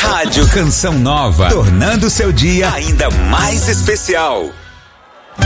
Rádio Canção Nova, tornando seu dia ainda mais especial.